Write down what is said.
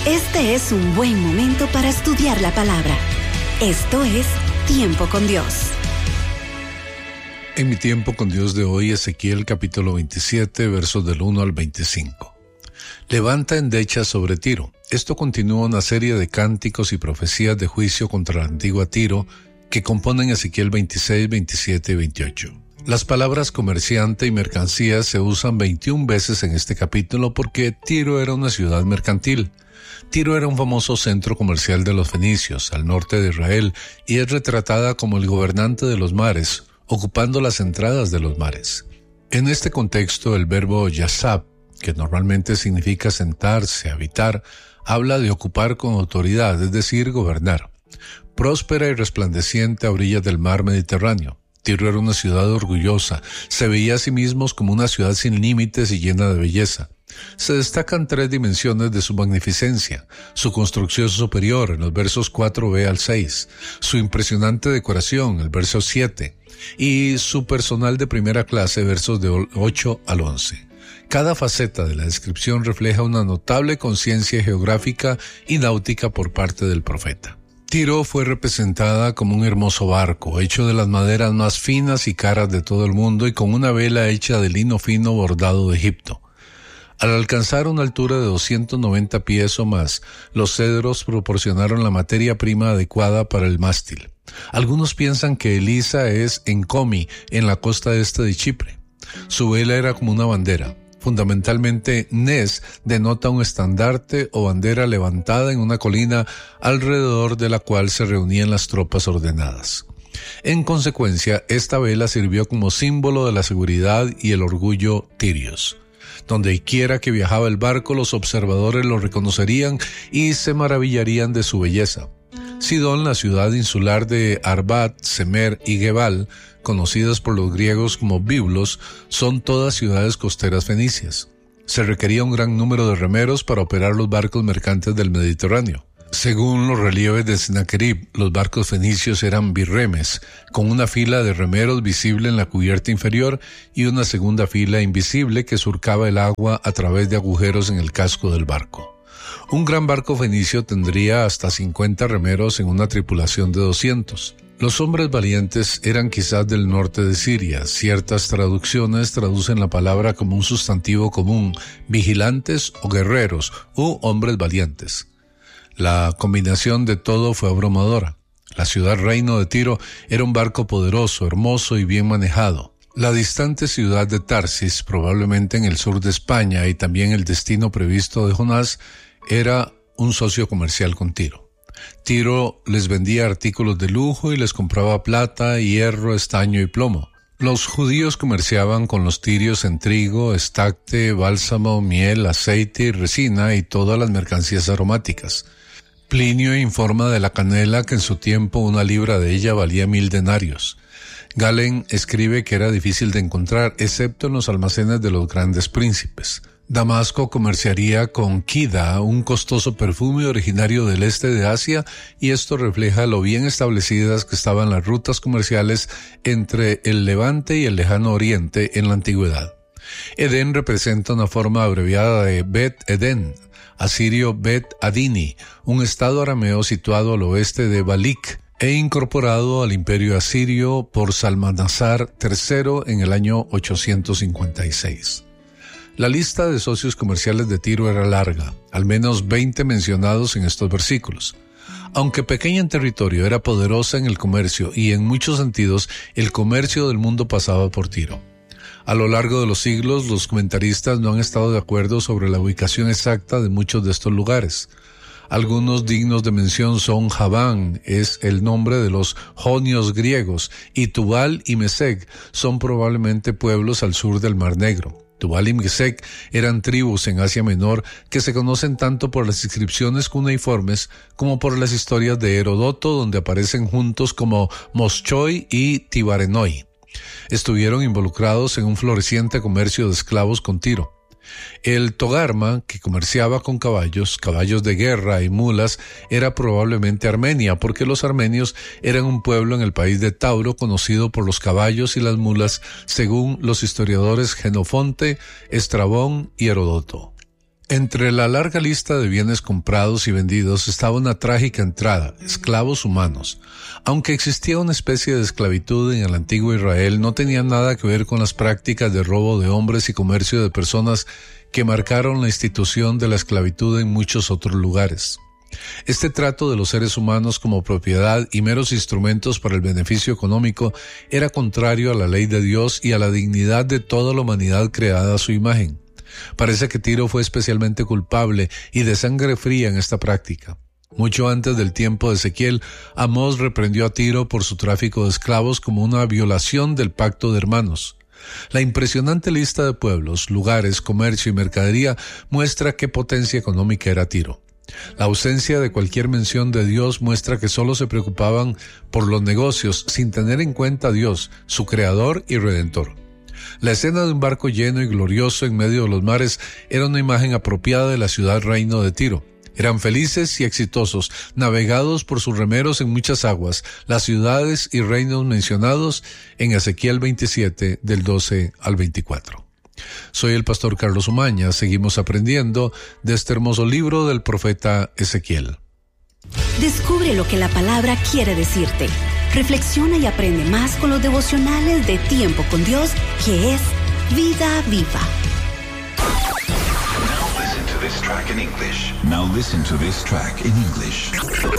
Este es un buen momento para estudiar la palabra. Esto es Tiempo con Dios. En mi tiempo con Dios de hoy, Ezequiel capítulo 27, versos del 1 al 25. Levanta endecha sobre Tiro. Esto continúa una serie de cánticos y profecías de juicio contra la antigua Tiro que componen Ezequiel 26, 27 y 28. Las palabras comerciante y mercancía se usan 21 veces en este capítulo porque Tiro era una ciudad mercantil. Tiro era un famoso centro comercial de los fenicios, al norte de Israel, y es retratada como el gobernante de los mares, ocupando las entradas de los mares. En este contexto, el verbo yasab, que normalmente significa sentarse, habitar, habla de ocupar con autoridad, es decir, gobernar. Próspera y resplandeciente a orillas del mar Mediterráneo. Tiro era una ciudad orgullosa, se veía a sí mismos como una ciudad sin límites y llena de belleza. Se destacan 3 dimensiones de su magnificencia: su construcción superior, en los versos 4b al 6, su impresionante decoración, el verso 7, y su personal de primera clase, versos de 8 al 11. Cada faceta de la descripción refleja una notable conciencia geográfica y náutica por parte del profeta. Tiro fue representada como un hermoso barco, hecho de las maderas más finas y caras de todo el mundo y con una vela hecha de lino fino bordado de Egipto. Al alcanzar una altura de 290 pies o más, los cedros proporcionaron la materia prima adecuada para el mástil. Algunos piensan que Elisa es en Komi, en la costa este de Chipre. Su vela era como una bandera. Fundamentalmente, Nes denota un estandarte o bandera levantada en una colina alrededor de la cual se reunían las tropas ordenadas. En consecuencia, esta vela sirvió como símbolo de la seguridad y el orgullo tirios. Donde quiera que viajaba el barco, los observadores lo reconocerían y se maravillarían de su belleza. Sidón, la ciudad insular de Arbat, Semer y Gebal, conocidas por los griegos como Biblos, son todas ciudades costeras fenicias. Se requería un gran número de remeros para operar los barcos mercantes del Mediterráneo. Según los relieves de Sennacherib, los barcos fenicios eran birremes, con una fila de remeros visible en la cubierta inferior y una segunda fila invisible que surcaba el agua a través de agujeros en el casco del barco. Un gran barco fenicio tendría hasta 50 remeros en una tripulación de 200. Los hombres valientes eran quizás del norte de Siria. Ciertas traducciones traducen la palabra como un sustantivo común, vigilantes o guerreros, u hombres valientes. La combinación de todo fue abrumadora. La ciudad reino de Tiro era un barco poderoso, hermoso y bien manejado. La distante ciudad de Tarsis, probablemente en el sur de España y también el destino previsto de Jonás, era un socio comercial con Tiro. Tiro les vendía artículos de lujo y les compraba plata, hierro, estaño y plomo. Los judíos comerciaban con los tirios en trigo, estacte, bálsamo, miel, aceite y resina y todas las mercancías aromáticas. Plinio informa de la canela que en su tiempo una libra de ella valía 1000 denarios. Galen escribe que era difícil de encontrar, excepto en los almacenes de los grandes príncipes. Damasco comerciaría con Kida, un costoso perfume originario del este de Asia, y esto refleja lo bien establecidas que estaban las rutas comerciales entre el Levante y el Lejano Oriente en la antigüedad. Edén representa una forma abreviada de Bet Eden, asirio Bet Adini, un estado arameo situado al oeste de Balik e incorporado al imperio asirio por Salmanasar III en el año 856. La lista de socios comerciales de Tiro era larga, al menos 20 mencionados en estos versículos. Aunque pequeña en territorio, era poderosa en el comercio y en muchos sentidos el comercio del mundo pasaba por Tiro. A lo largo de los siglos, los comentaristas no han estado de acuerdo sobre la ubicación exacta de muchos de estos lugares. Algunos dignos de mención son Javán, es el nombre de los jonios griegos, y Tubal y Mesec son probablemente pueblos al sur del Mar Negro. Tubal y Mesec eran tribus en Asia Menor que se conocen tanto por las inscripciones cuneiformes como por las historias de Herodoto, donde aparecen juntos como Moschoi y Tibarenoi. Estuvieron involucrados en un floreciente comercio de esclavos con Tiro. El Togarma, que comerciaba con caballos de guerra y mulas, era probablemente Armenia, porque los armenios eran un pueblo en el país de Tauro conocido por los caballos y las mulas, según los historiadores Genofonte, Estrabón y Heródoto. Entre la larga lista de bienes comprados y vendidos estaba una trágica entrada, esclavos humanos. Aunque existía una especie de esclavitud en el antiguo Israel, no tenía nada que ver con las prácticas de robo de hombres y comercio de personas que marcaron la institución de la esclavitud en muchos otros lugares. Este trato de los seres humanos como propiedad y meros instrumentos para el beneficio económico era contrario a la ley de Dios y a la dignidad de toda la humanidad creada a su imagen. Parece que Tiro fue especialmente culpable y de sangre fría en esta práctica. Mucho antes del tiempo de Ezequiel, Amós reprendió a Tiro por su tráfico de esclavos como una violación del pacto de hermanos. La impresionante lista de pueblos, lugares, comercio y mercadería muestra qué potencia económica era Tiro. La ausencia de cualquier mención de Dios muestra que solo se preocupaban por los negocios sin tener en cuenta a Dios, su creador y redentor. La escena de un barco lleno y glorioso en medio de los mares era una imagen apropiada de la ciudad reino de Tiro. Eran felices y exitosos, navegados por sus remeros en muchas aguas, las ciudades y reinos mencionados en Ezequiel 27 del 12 al 24. Soy el pastor Carlos Umaña. Seguimos aprendiendo de este hermoso libro del profeta Ezequiel. Descubre lo que la palabra quiere decirte. Reflexiona y aprende más con los devocionales de Tiempo con Dios, que es Vida Viva. Now listen to this track in English.